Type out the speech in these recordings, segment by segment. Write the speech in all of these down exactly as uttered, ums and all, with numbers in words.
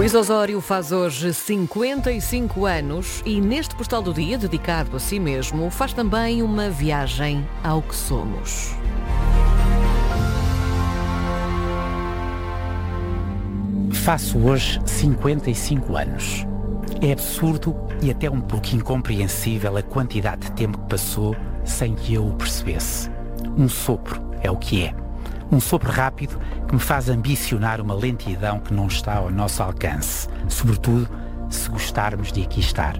Luís Osório faz hoje cinquenta e cinco anos e neste Postal do Dia, dedicado a si mesmo, faz também uma viagem ao que somos. Faço hoje cinquenta e cinco anos. É absurdo e até um pouco incompreensível a quantidade de tempo que passou sem que eu o percebesse. Um sopro é o que é. Um sopro rápido que me faz ambicionar uma lentidão que não está ao nosso alcance, sobretudo se gostarmos de aqui estar.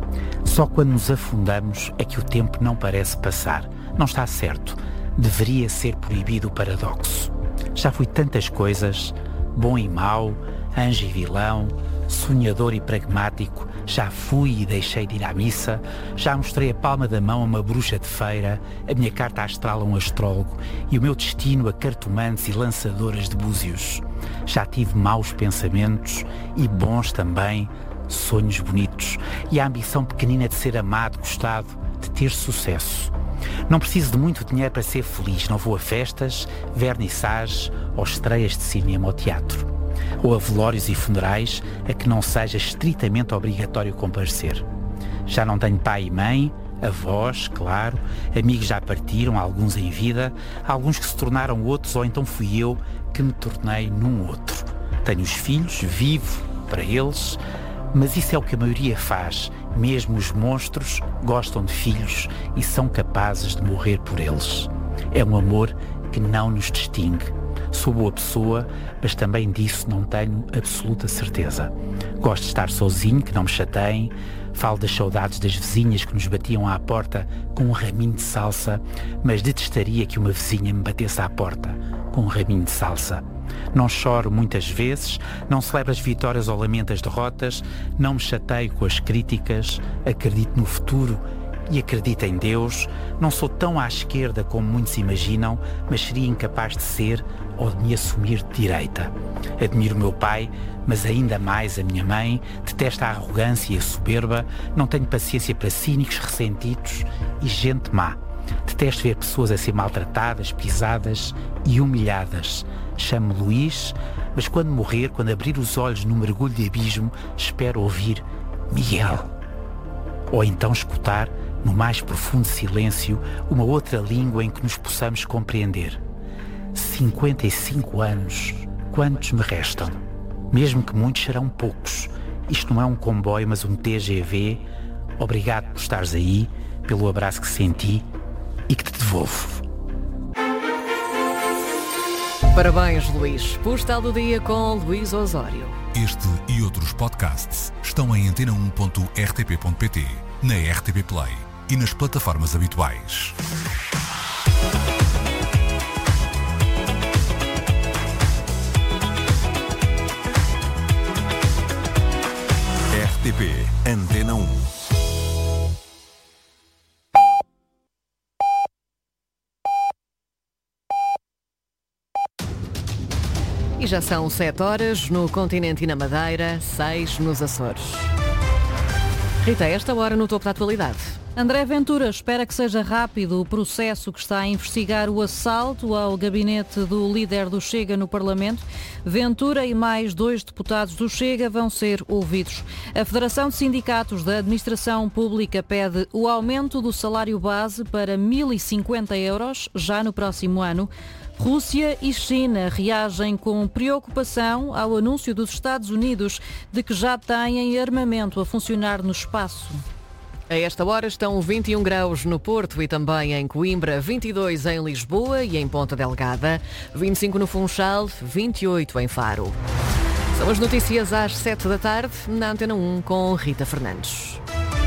Só quando nos afundamos é que o tempo não parece passar. Não está certo. Deveria ser proibido o paradoxo. Já fui tantas coisas, bom e mau, anjo e vilão, sonhador e pragmático, já fui e deixei de ir à missa, já mostrei a palma da mão a uma bruxa de feira, a minha carta astral a um astrólogo e o meu destino a cartomantes e lançadoras de búzios. Já tive maus pensamentos e bons também, sonhos bonitos e a ambição pequenina de ser amado, gostado, de ter sucesso. Não preciso de muito dinheiro para ser feliz, não vou a festas, vernissagens ou estreias de cinema ou teatro. Ou a velórios e funerais a que não seja estritamente obrigatório comparecer. Já não tenho pai e mãe, avós, claro, amigos já partiram, alguns em vida, alguns que se tornaram outros ou então fui eu que me tornei num outro. Tenho os filhos, vivo para eles, mas isso é o que a maioria faz. Mesmo os monstros gostam de filhos e são capazes de morrer por eles. É um amor que não nos distingue. Sou boa pessoa, mas também disso não tenho absoluta certeza. Gosto de estar sozinho, que não me chateiem. Falo das saudades das vizinhas que nos batiam à porta com um raminho de salsa, mas detestaria que uma vizinha me batesse à porta com um raminho de salsa. Não choro muitas vezes, não celebro as vitórias ou lamento as derrotas, não me chateio com as críticas, acredito no futuro e acredito em Deus. Não sou tão à esquerda como muitos imaginam, mas seria incapaz de ser ou de me assumir de direita. Admiro o meu pai, mas ainda mais a minha mãe, detesto a arrogância e a soberba, não tenho paciência para cínicos, ressentidos e gente má. Detesto ver pessoas a ser maltratadas, pisadas e humilhadas. Chamo-me Luís, mas quando morrer, quando abrir os olhos num mergulho de abismo, espero ouvir Miguel. Ou então escutar, no mais profundo silêncio, uma outra língua em que nos possamos compreender. cinquenta e cinco anos, quantos me restam? Mesmo que muitos serão poucos. Isto não é um comboio, mas um T G V. Obrigado por estares aí, pelo abraço que senti e que te devolvo. Parabéns, Luís. Postal do Dia com Luís Osório. Este e outros podcasts estão em antena um ponto r t p ponto p t, na R T P Play e nas plataformas habituais. R T P Antena um. E já são sete horas no continente e na Madeira, seis nos Açores. Rita, esta hora no topo da atualidade. André Ventura espera que seja rápido o processo que está a investigar o assalto ao gabinete do líder do Chega no Parlamento. Ventura e mais dois deputados do Chega vão ser ouvidos. A Federação de Sindicatos da Administração Pública pede o aumento do salário base para mil e cinquenta euros já no próximo ano. Rússia e China reagem com preocupação ao anúncio dos Estados Unidos de que já têm armamento a funcionar no espaço. A esta hora estão vinte e um graus no Porto e também em Coimbra, vinte e dois em Lisboa e em Ponta Delgada, vinte e cinco no Funchal, vinte e oito em Faro. São as notícias às sete da tarde, na Antena um com Rita Fernandes.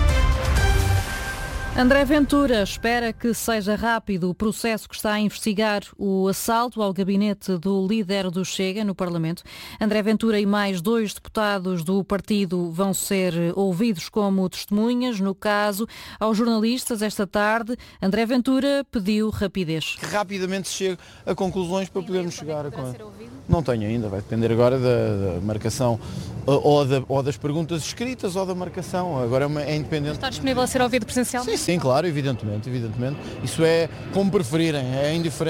André Ventura espera que seja rápido o processo que está a investigar o assalto ao gabinete do líder do Chega no Parlamento. André Ventura e mais dois deputados do partido vão ser ouvidos como testemunhas. No caso, aos jornalistas esta tarde, André Ventura pediu rapidez. Que rapidamente se chegue a conclusões para podermos chegar a... Não tenho ainda, vai depender agora da, da marcação ou, da, ou das perguntas escritas ou da marcação. Agora é, uma, é independente. Está disponível a ser ouvido presencialmente? Sim, sim, claro, evidentemente, evidentemente. Isso é como preferirem, é indiferente.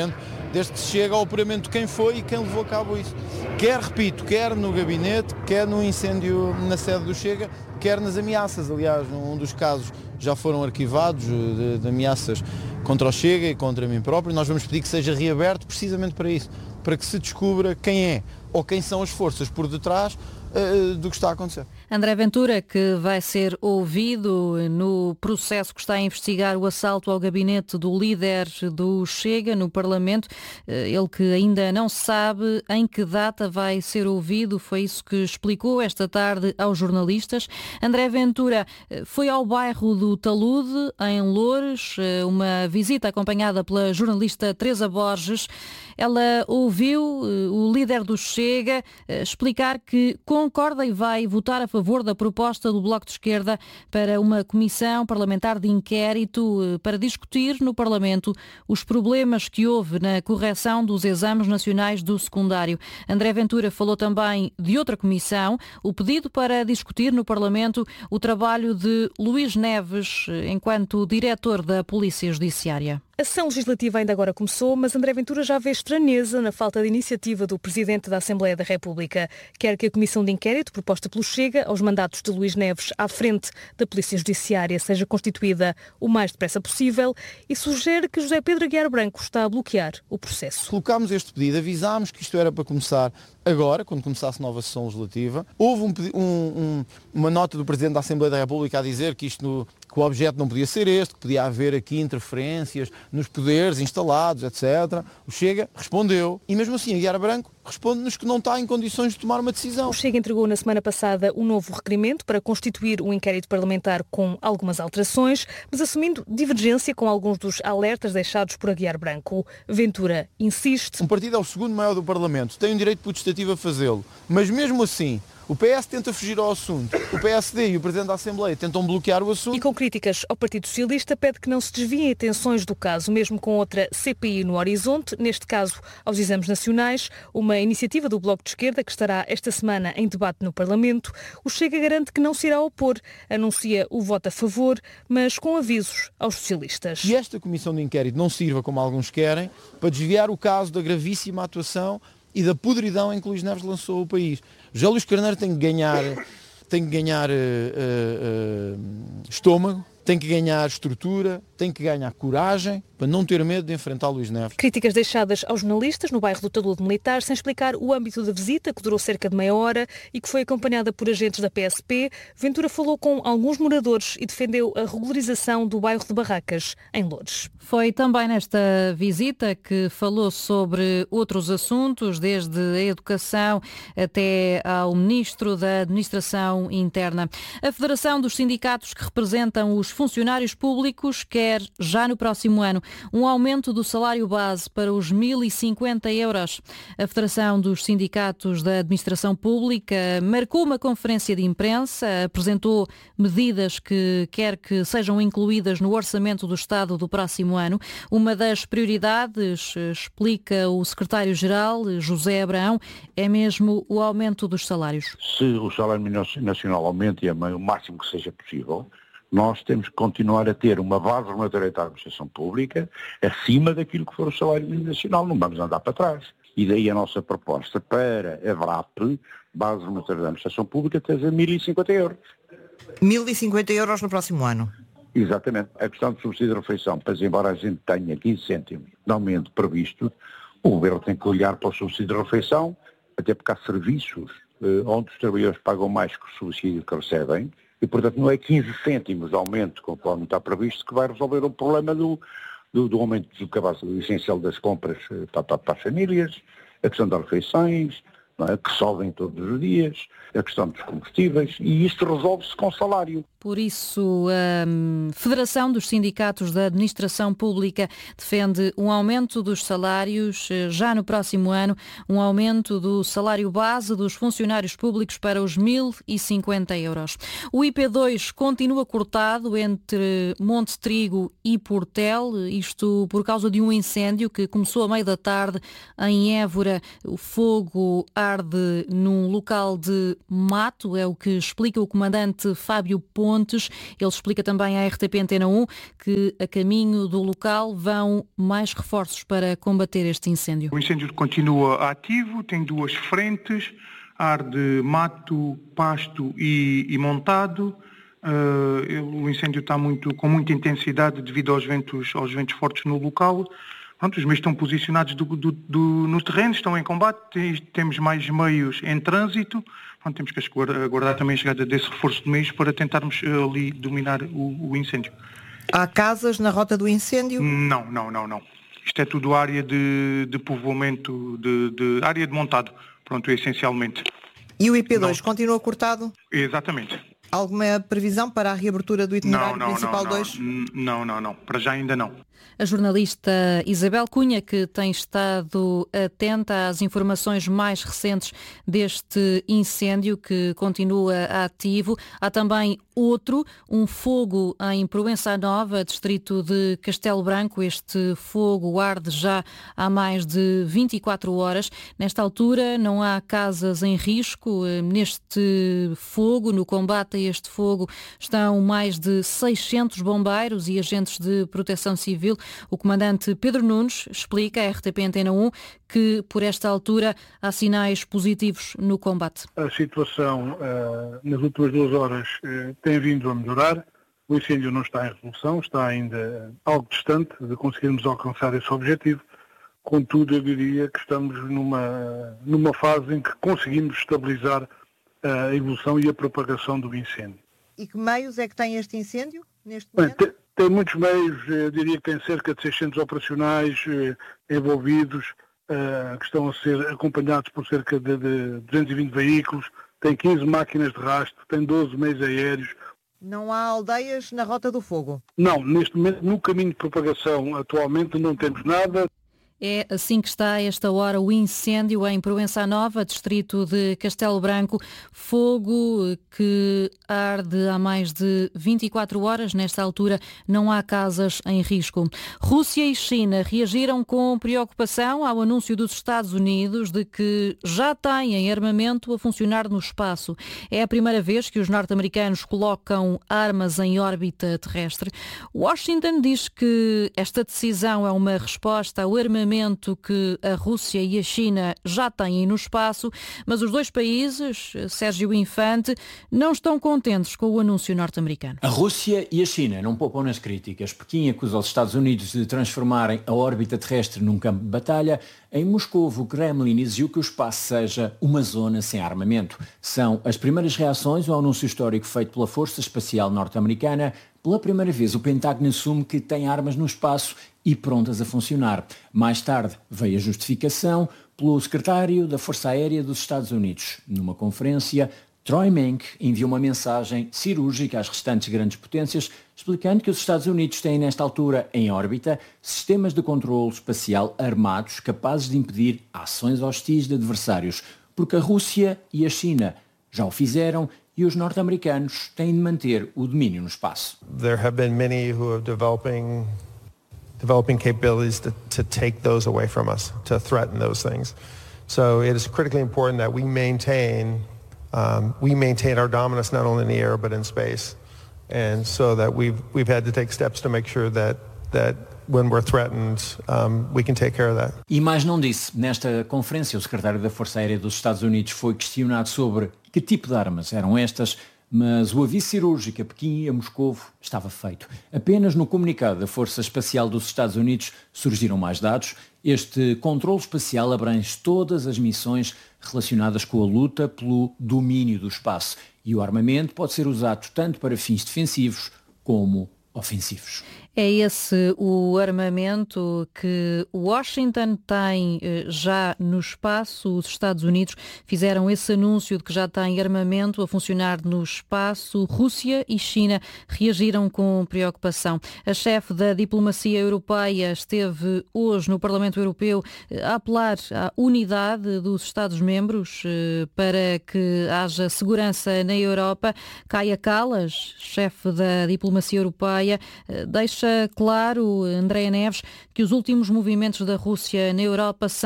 desde que se chega ao apuramento de quem foi e quem levou a cabo isso. Quer, repito, quer no gabinete, quer no incêndio na sede do Chega, quer nas ameaças. Aliás, um dos casos já foram arquivados de, de ameaças contra o Chega e contra mim próprio. Nós vamos pedir que seja reaberto precisamente para isso, para que se descubra quem é ou quem são as forças por detrás uh, do que está a acontecer. André Ventura, que vai ser ouvido no processo que está a investigar o assalto ao gabinete do líder do Chega no Parlamento, ele que ainda não sabe em que data vai ser ouvido, foi isso que explicou esta tarde aos jornalistas. André Ventura foi ao bairro do Talude, em Loures, uma visita acompanhada pela jornalista Teresa Borges. Ela ouviu o líder do Chega explicar que concorda e vai votar a favor da proposta do Bloco de Esquerda para uma comissão parlamentar de inquérito para discutir no Parlamento os problemas que houve na correção dos exames nacionais do secundário. André Ventura falou também de outra comissão, o pedido para discutir no Parlamento o trabalho de Luís Neves enquanto diretor da Polícia Judiciária. A sessão legislativa ainda agora começou, mas André Ventura já vê estranheza na falta de iniciativa do Presidente da Assembleia da República. Quer que a comissão de inquérito proposta pelo Chega aos mandatos de Luís Neves à frente da Polícia Judiciária seja constituída o mais depressa possível e sugere que José Pedro Aguiar Branco está a bloquear o processo. Colocámos este pedido, avisámos que isto era para começar agora, quando começasse a nova sessão legislativa. Houve um, um, um, uma nota do Presidente da Assembleia da República a dizer que isto no, que o objeto não podia ser este, que podia haver aqui interferências nos poderes instalados, etcétera. O Chega respondeu e mesmo assim Aguiar Branco responde-nos que não está em condições de tomar uma decisão. O Chega entregou na semana passada um novo requerimento para constituir um inquérito parlamentar com algumas alterações, mas assumindo divergência com alguns dos alertas deixados por Aguiar Branco. Ventura insiste. Um partido é o segundo maior do Parlamento, tem o direito potestativo a fazê-lo, mas mesmo assim o P S tenta fugir ao assunto, o P S D e o Presidente da Assembleia tentam bloquear o assunto. E com críticas ao Partido Socialista, pede que não se desviem atenções do caso, mesmo com outra C P I no horizonte, neste caso aos exames nacionais, uma iniciativa do Bloco de Esquerda que estará esta semana em debate no Parlamento. O Chega garante que não se irá opor, anuncia o voto a favor, mas com avisos aos socialistas. E esta comissão de inquérito não sirva, como alguns querem, para desviar o caso da gravíssima atuação e da podridão em que Luís Neves lançou o país. José Luís Carneiro tem que ganhar, tem que ganhar uh, uh, uh, estômago, tem que ganhar estrutura, tem que ganhar coragem para não ter medo de enfrentar Luís Neves. Críticas deixadas aos jornalistas no bairro do Talude Militar, sem explicar o âmbito da visita, que durou cerca de meia hora e que foi acompanhada por agentes da P S P. Ventura falou com alguns moradores e defendeu a regularização do bairro de Barracas, em Loures. Foi também nesta visita que falou sobre outros assuntos, desde a educação até ao Ministro da Administração Interna. A Federação dos Sindicatos que representam os funcionários públicos quer, já no próximo ano, um aumento do salário base para os mil e cinquenta euros. A Federação dos Sindicatos da Administração Pública marcou uma conferência de imprensa, apresentou medidas que quer que sejam incluídas no orçamento do Estado do próximo ano. Uma das prioridades, explica o secretário-geral, José Abraão, é mesmo o aumento dos salários. Se o salário nacional aumenta e o máximo que seja possível, nós temos que continuar a ter uma base regulatória da administração pública acima daquilo que for o salário mínimo nacional, não vamos andar para trás. E daí a nossa proposta para a V R A P, base regulatória da administração pública, ter a mil e cinquenta euros. mil e cinquenta euros no próximo ano? Exatamente. A questão do subsídio de refeição, pois embora a gente tenha quinze cêntimos de aumento previsto, o governo tem que olhar para o subsídio de refeição, até porque há serviços eh, onde os trabalhadores pagam mais que o subsídio que recebem, e, portanto, não é quinze cêntimos de aumento, conforme está previsto, que vai resolver o problema do, do, do aumento do cabaz essencial das compras para, para, para as famílias, a questão das refeições, não é, que sobem todos os dias, a questão dos combustíveis, e isto resolve-se com salário. Por isso, a Federação dos Sindicatos da Administração Pública defende um aumento dos salários já no próximo ano, um aumento do salário base dos funcionários públicos para os mil e cinquenta euros. O I P dois continua cortado entre Monte Trigo e Portel, isto por causa de um incêndio que começou à meia da tarde em Évora. O fogo arde arde num local de mato, é o que explica o comandante Fábio Pontes. Ele explica também à R T P Antena um que a caminho do local vão mais reforços para combater este incêndio. O incêndio continua ativo, tem duas frentes, arde mato, pasto e, e montado. Uh, o incêndio está muito, com muita intensidade devido aos ventos, aos ventos fortes no local. Pronto, os meios estão posicionados do, do, do, no terreno, estão em combate, temos mais meios em trânsito. Pronto, temos que aguardar também a chegada desse reforço de meios para tentarmos uh, ali dominar o, o incêndio. Há casas na rota do incêndio? Não, não, não, não. Isto é tudo área de, de povoamento, de, de área de montado, pronto, essencialmente. E o I P dois não. Continua cortado? Exatamente. Alguma previsão para a reabertura do itinerário não, não, principal não, dois? Não, não, não. Para já ainda não. A jornalista Isabel Cunha, que tem estado atenta às informações mais recentes deste incêndio que continua ativo. Há também outro, um fogo em Proença Nova, distrito de Castelo Branco. Este fogo arde já há mais de vinte e quatro horas. Nesta altura não há casas em risco. Neste fogo, no combate a este fogo, estão mais de seiscentos bombeiros e agentes de proteção civil. O comandante Pedro Nunes explica à R T P Antena um que, por esta altura, há sinais positivos no combate. A situação uh, nas últimas duas horas uh, tem vindo a melhorar. O incêndio não está em resolução, está ainda algo distante de conseguirmos alcançar esse objetivo. Contudo, eu diria que estamos numa, numa fase em que conseguimos estabilizar a evolução e a propagação do incêndio. E que meios é que tem este incêndio neste Bem, momento? tem, tem muitos meios, eu diria que tem cerca de seiscentos operacionais eh, envolvidos, eh, que estão a ser acompanhados por cerca de, de duzentos e vinte veículos, tem quinze máquinas de rastro, tem doze meios aéreos. Não há aldeias na Rota do Fogo? Não, neste momento no caminho de propagação atualmente não temos nada. É assim que está a esta hora o incêndio em Proença Nova, distrito de Castelo Branco. Fogo que arde há mais de vinte e quatro horas. Nesta altura não há casas em risco. Rússia e China reagiram com preocupação ao anúncio dos Estados Unidos de que já têm armamento a funcionar no espaço. É a primeira vez que os norte-americanos colocam armas em órbita terrestre. Washington diz que esta decisão é uma resposta ao armamento que a Rússia e a China já têm no espaço, mas os dois países, Sérgio Infante, não estão contentes com o anúncio norte-americano. A Rússia e a China não poupam nas críticas. Pequim acusa os Estados Unidos de transformarem a órbita terrestre num campo de batalha. Em Moscou, o Kremlin exigiu que o espaço seja uma zona sem armamento. São as primeiras reações ao anúncio histórico feito pela Força Espacial Norte-Americana. Pela primeira vez, o Pentágono assume que tem armas no espaço e prontas a funcionar. Mais tarde veio a justificação pelo secretário da Força Aérea dos Estados Unidos. Numa conferência, Troy Menck enviou uma mensagem cirúrgica às restantes grandes potências, explicando que os Estados Unidos têm nesta altura em órbita sistemas de controle espacial armados capazes de impedir ações hostis de adversários, porque a Rússia e a China já o fizeram e os norte-americanos têm de manter o domínio no espaço. There have been many who are developing developing capabilities to, to take those away from us, to threaten those things. So it is critically important that we maintain um, we maintain our dominance not only in the air but in space, and so that we've we've had to take steps to make sure that that when we're threatened, um, we can take care of that. E mais não disse. Nesta conferência, o secretário da Força Aérea dos Estados Unidos foi questionado sobre que tipo de armas eram estas, mas o aviso cirúrgico a Pequim e a Moscovo estava feito. Apenas no comunicado da Força Espacial dos Estados Unidos surgiram mais dados. Este controle espacial abrange todas as missões relacionadas com a luta pelo domínio do espaço e o armamento pode ser usado tanto para fins defensivos como ofensivos. É esse o armamento que Washington tem já no espaço. Os Estados Unidos fizeram esse anúncio de que já têm armamento a funcionar no espaço. Rússia e China reagiram com preocupação. A chefe da diplomacia europeia esteve hoje no Parlamento Europeu a apelar à unidade dos Estados-membros para que haja segurança na Europa. Kaja Kallas, chefe da diplomacia europeia, deixa claro, Andréa Neves, que os últimos movimentos da Rússia na Europa são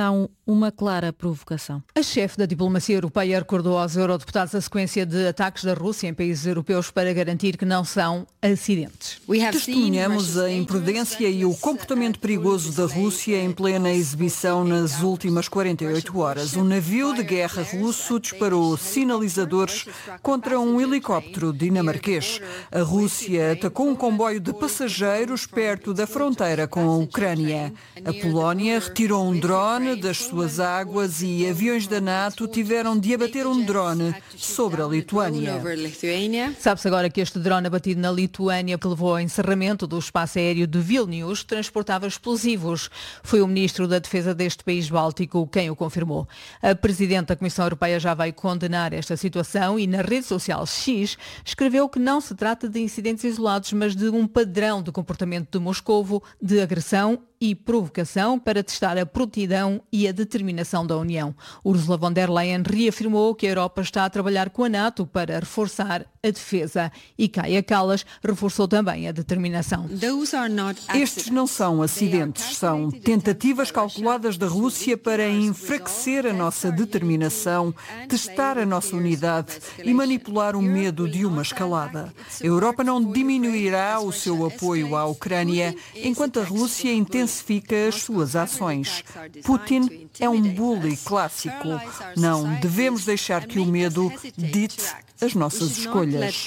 uma clara provocação. A chefe da diplomacia europeia recordou aos eurodeputados a sequência de ataques da Rússia em países europeus para garantir que não são acidentes. Testemunhamos a imprudência e o comportamento perigoso da Rússia em plena exibição nas últimas quarenta e oito horas. Um navio de guerra russo disparou sinalizadores contra um helicóptero dinamarquês. A Rússia atacou um comboio de passageiros perto da fronteira com a Ucrânia. A Polónia retirou um drone das suas águas e aviões da NATO tiveram de abater um drone sobre a Lituânia. Sabe-se agora que este drone abatido na Lituânia, que levou ao encerramento do espaço aéreo de Vilnius, transportava explosivos. Foi o ministro da Defesa deste país báltico quem o confirmou. A presidente da Comissão Europeia já veio condenar esta situação e na rede social X escreveu que não se trata de incidentes isolados, mas de um padrão de comportamento de Moscovo de agressão e provocação para testar a prontidão e a determinação da União. Ursula von der Leyen reafirmou que a Europa está a trabalhar com a NATO para reforçar a defesa e Kaja Kallas reforçou também a determinação. Estes não são acidentes, são tentativas calculadas da Rússia para enfraquecer a nossa determinação, testar a nossa unidade e manipular o medo de uma escalada. A Europa não diminuirá o seu apoio à Ucrânia enquanto a Rússia intensifica as suas ações. Putin é um bully clássico. Não devemos deixar que o medo dite as nossas escolhas.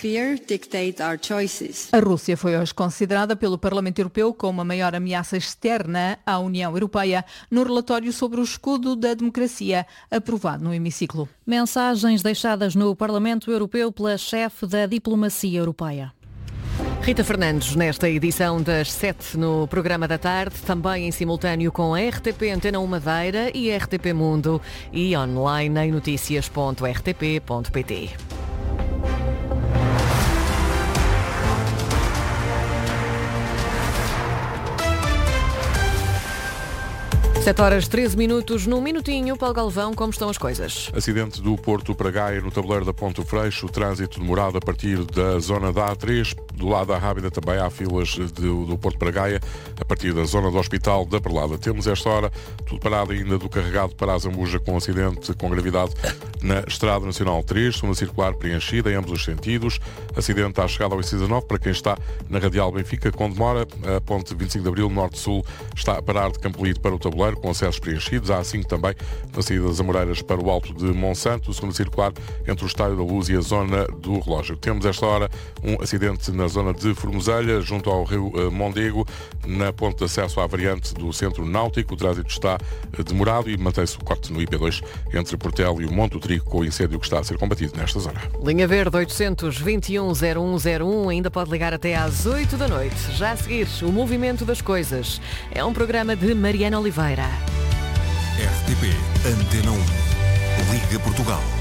A Rússia foi hoje considerada pelo Parlamento Europeu como a maior ameaça externa à União Europeia no relatório sobre o escudo da democracia, aprovado no hemiciclo. Mensagens deixadas no Parlamento Europeu pela chefe da diplomacia europeia. Rita Fernandes, nesta edição das sete no Programa da Tarde, também em simultâneo com a R T P Antena um Madeira e R T P Mundo e online em notícias ponto r t p ponto p t. sete horas treze minutos, num minutinho. Paulo Galvão, como estão as coisas? Acidente do Porto para Gaia, no tabuleiro da Ponte Freixo, trânsito demorado a partir da zona da A três, do lado da Rábida também há filas de, do Porto para Gaia, a partir da zona do Hospital da Perlada. Temos esta hora tudo parado ainda do Carregado para a Zambuja, com acidente com gravidade na Estrada Nacional três, segunda circular preenchida em ambos os sentidos. Acidente à chegada ao I C dezanove, para quem está na Radial Benfica, com demora. A ponte vinte e cinco de Abril, Norte-Sul, está a parar de Campolide para o tabuleiro, com acessos preenchidos. Há assim também na saída das Amoreiras para o Alto de Monsanto, segunda circular entre o Estádio da Luz e a zona do Relógio. Temos esta hora um acidente na zona de Formoselha, junto ao rio Mondego, na ponte de acesso à variante do Centro Náutico. O trânsito está demorado e mantém-se o corte no I P dois entre Portel e o Monte do Trigo, com o incêndio que está a ser combatido nesta zona. Linha Verde oitocentos, vinte e um, zero um zero um, ainda pode ligar até às oito da noite. Já a seguir, o Movimento das Coisas. É um programa de Mariana Oliveira. R T P Antena um. Liga Portugal.